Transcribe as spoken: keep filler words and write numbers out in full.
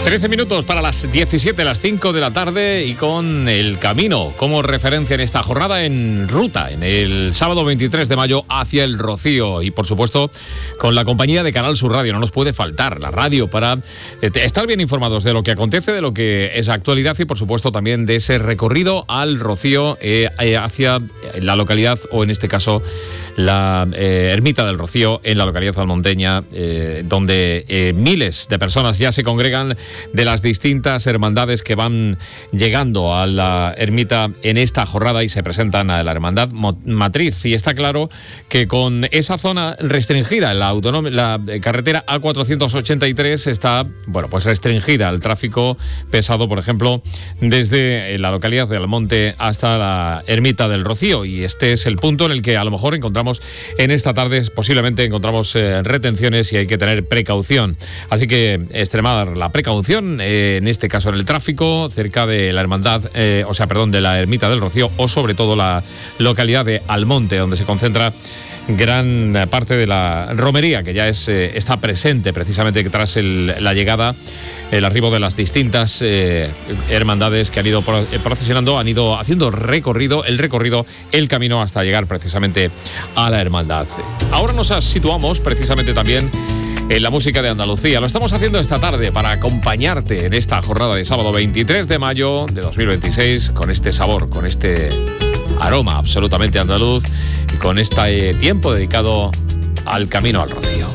trece minutos para las diecisiete, las cinco de la tarde, y con el camino como referencia en esta jornada en ruta, en el sábado veintitrés de mayo hacia el Rocío, y por supuesto con la compañía de Canal Sur Radio. No nos puede faltar la radio para eh, estar bien informados de lo que acontece, de lo que es actualidad y por supuesto también de ese recorrido al Rocío eh, eh, hacia la localidad, o en este caso la eh, Ermita del Rocío, en la localidad almonteña, eh, donde eh, miles de personas ya se congregan de las distintas hermandades que van llegando a la ermita en esta jornada y se presentan a la hermandad matriz. Y está claro que con esa zona restringida, la, autonom- la carretera A cuatrocientos ochenta y tres está, bueno, pues restringida al tráfico pesado, por ejemplo, desde la localidad de Almonte hasta la ermita del Rocío, y este es el punto en el que a lo mejor encontramos en esta tarde, posiblemente encontramos eh, retenciones, y hay que tener precaución. Así que extremar la precaución, eh, en este caso en el tráfico, cerca de la hermandad, eh, o sea, perdón, de la ermita del Rocío, o sobre todo la localidad de Almonte, donde se concentra gran parte de la romería, que ya es eh, está presente precisamente tras el, la llegada, el arribo de las distintas eh, hermandades que han ido procesionando, han ido haciendo recorrido, el recorrido, el camino hasta llegar precisamente a la hermandad. Ahora nos situamos precisamente también en la música de Andalucía. Lo estamos haciendo esta tarde para acompañarte en esta jornada de sábado veintitrés de mayo de dos mil veintiséis, con este sabor, con este aroma absolutamente andaluz, y con este tiempo dedicado al camino al Rocío.